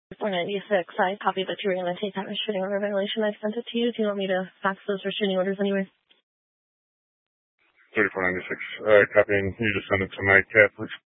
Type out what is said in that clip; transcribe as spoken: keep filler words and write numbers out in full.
four ninety-six, I copied that you were going to take that restraining order violation. I sent it to you. Do you want me to fax those restraining orders anyway? thirty-four ninety-six, uh, copying. You just send it to my cat, please.